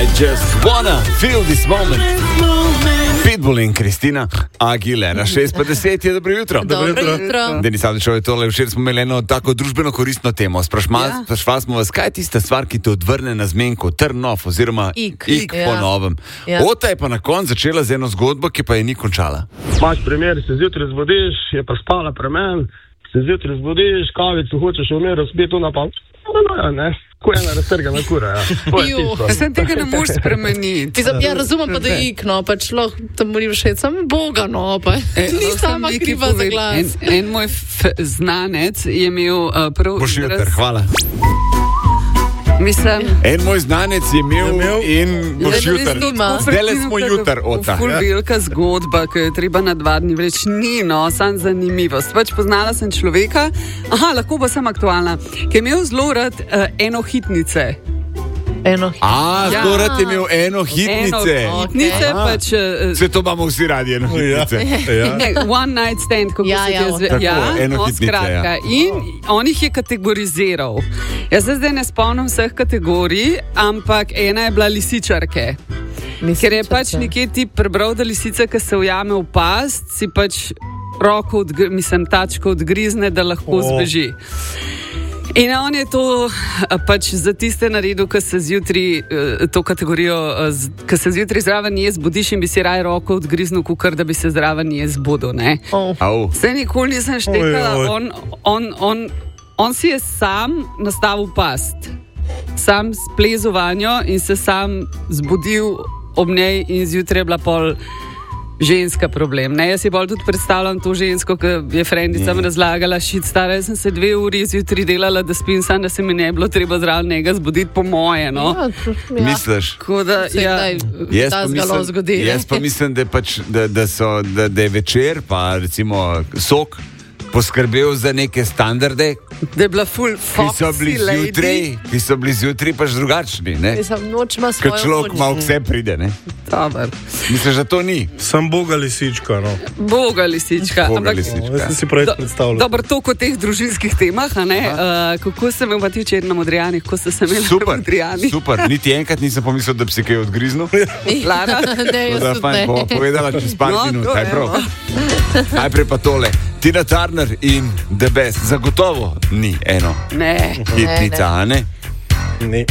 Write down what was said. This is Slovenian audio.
I just wanna feel this moment. Pitbull in Kristina Aguilera, 6:10 je, dobro jutro. Dobro jutro. Denis Avdićev je tole, včeraj smo imeli eno tako družbeno koristno temo. Sprašvali smo vas, kaj je tista stvar, ki te odvrne na zmenko, turn off oziroma ik po novem. Ota je pa na koncu začela z eno zgodbo, ki pa je ni končala. Imaš primer, se zjutraj zbudiš, je pa spala premen, se zjutraj zbudiš, kavico hočeš vmeri, spet tu napal. Ne, ko je ena raztrgana kura, ja. Sem tega ne moreš spremeniti. Ja, razumem pa, da je ikno, pač lahko tam moram všeč, samo Boga, no, pa ni sama kriva za glas. En moj znanec je imel prav... Boš jutr, hvala. Mislim... En moj znanec je imel in boš jutr. Zdajle smo jutr, Ota. Ful velika zgodba, ki je treba na 2 dni vreč. Ni, no, sam zanimivost. Pač poznala sem človeka, lahko pa sem aktualna, ki je imel zelo rad enohitnice. Zelo rad je imel enohitnice. Pač... Vse to imamo vsi radi, enohitnice. One night stand, kako se je zve. Enohitnice, In on jih je kategoriziral. Jaz se zdaj ne spomnim vseh kategorij, ampak ena je bila lisičarke. Ker je pač nekje ti prebral, da lisica, ki se ujame v past, si pač roko, tačko odgrizne, da lahko zbeži. In on je to pač za tiste naredil, ki se zjutraj, to kategorijo, ki se zjutraj zraven je zbudiš in bi si raj roko odgriznil, kukar da bi se zraven je zbudil, ne? Vse nikoli nisem štekala, on si je sam nastavil past, sam splezil vanjo in se sam zbudil ob njej in zjutraj je bila pol ženska problem. Ne, jaz si bolj tudi predstavljam to žensko, ki je frendicam razlagala, stara, jaz sem se 2 uri zjutraj delala, da spim sam, da se mi ne bilo treba zraven njega zbuditi po moje, no. Misliš? Jaz pa mislim, da je večer, pa recimo sok, poskrbel za neke standarde, da je bila full foxy lady, ki so bili zjutraj pač drugačni, ne? Kad človek malo vse pride, ne? Dobar. Misliš, da to ni? Sam Boga lisička, no. Boga lisička. Jaz sem si prej predstavljal. Dobro, toliko o teh družinskih temah, a ne? Kako sem imel pa ti včeraj na Modrijanih, ko ste se imeli na Modrijanih? Super, niti enkrat nisem pomislil, da bi si kaj odgriznil. Lara, ne, jaz tudi ne. Povedala čez par minut, kaj prav. Najprej pa tole. Tina Turner in The Best. Zagotovo ni eno. Ne. Hitnica, a ne? Ne.